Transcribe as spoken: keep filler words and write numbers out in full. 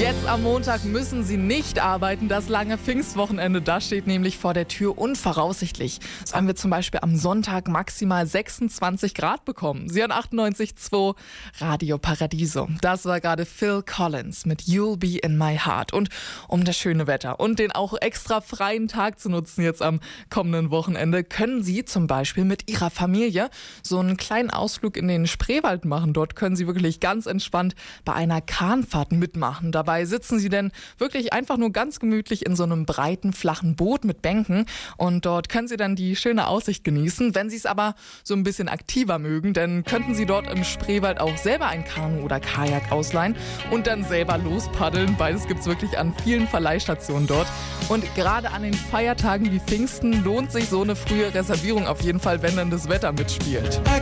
Jetzt am Montag müssen Sie nicht arbeiten. Das lange Pfingstwochenende, das steht nämlich vor der Tür und voraussichtlich sollen wir zum Beispiel am Sonntag maximal sechsundzwanzig Grad bekommen. Sie hören achtundneunzig Komma zwei Radio Paradiso. Das war gerade Phil Collins mit You'll Be in My Heart. Und um das schöne Wetter und den auch extra freien Tag zu nutzen jetzt am kommenden Wochenende, können Sie zum Beispiel mit Ihrer Familie so einen kleinen Ausflug in den Spreewald machen. Dort können Sie wirklich ganz entspannt bei einer Kahnfahrt mitmachen. Dabei sitzen Sie denn wirklich einfach nur ganz gemütlich in so einem breiten, flachen Boot mit Bänken und dort können Sie dann die schöne Aussicht genießen. Wenn Sie es aber so ein bisschen aktiver mögen, dann könnten Sie dort im Spreewald auch selber ein Kanu oder Kajak ausleihen und dann selber lospaddeln. Beides gibt es wirklich an vielen Verleihstationen dort. Und gerade an den Feiertagen wie Pfingsten lohnt sich so eine frühe Reservierung auf jeden Fall, wenn dann das Wetter mitspielt.